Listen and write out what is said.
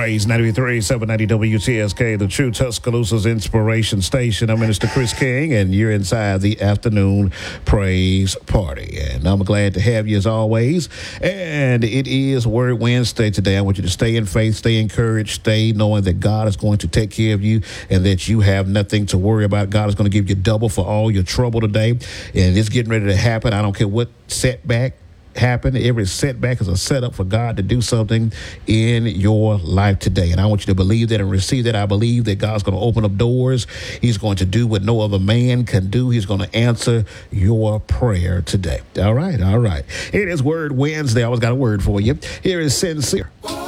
Praise 93, 790 WTSK, the True Tuscaloosa's Inspiration Station. I'm Minister Chris King, and you're inside the afternoon praise party. And I'm glad to have you as always. And it is Word Wednesday today. I want you to stay in faith, stay encouraged, stay knowing that God is going to take care of you and that you have nothing to worry about. God is going to give you double for all your trouble today. And it's getting ready to happen. I don't care what setback happen. Every setback is a setup for God to do something in your life today. And I want you to believe that and receive that. I believe that God's going to open up doors. He's going to do what no other man can do. He's going to answer your prayer today. All right. It is Word Wednesday. I always got a word for you. Here is Sincere.